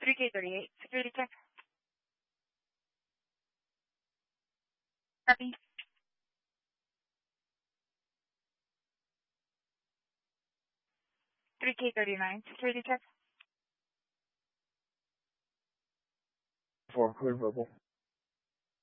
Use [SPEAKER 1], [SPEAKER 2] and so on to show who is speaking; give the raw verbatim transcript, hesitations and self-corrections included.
[SPEAKER 1] three K thirty-eight, security check. Copy. three K thirty-nine, security check.
[SPEAKER 2] For clear verbal.